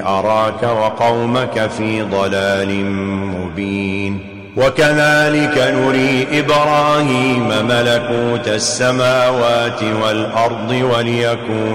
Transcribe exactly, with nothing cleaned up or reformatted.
أراك وقومك في ضلال مبين. وكذلك نري إبراهيم ملكوت السماوات والأرض وليكون